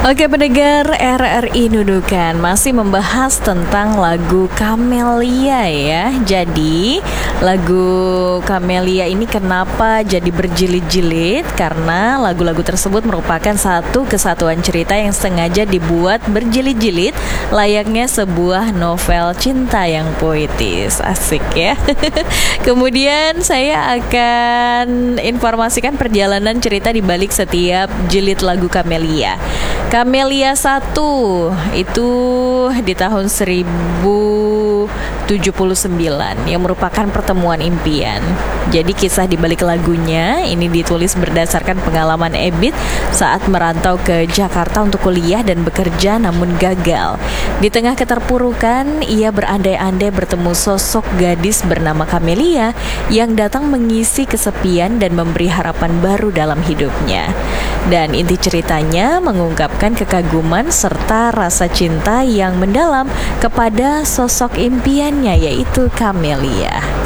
Oke pendengar RRI Nunukan masih membahas tentang lagu Camellia ya. Jadi lagu Camellia ini kenapa jadi berjilid-jilid? Karena lagu-lagu tersebut merupakan satu kesatuan cerita yang sengaja dibuat berjilid-jilid layaknya sebuah novel cinta yang puitis. Asik ya. Kemudian saya akan informasikan perjalanan cerita di balik setiap jilid lagu Camellia. Camellia 1 itu di tahun 1079 yang merupakan pertemuan impian. Jadi kisah di balik lagunya ini ditulis berdasarkan pengalaman Ebit saat merantau ke Jakarta untuk kuliah dan bekerja namun gagal. Di tengah keterpurukan, ia berandai-andai bertemu sosok gadis bernama Camellia yang datang mengisi kesepian dan memberi harapan baru dalam hidupnya. Dan inti ceritanya mengungkapkan kekaguman serta rasa cinta yang mendalam kepada sosok impiannya yaitu Camellia.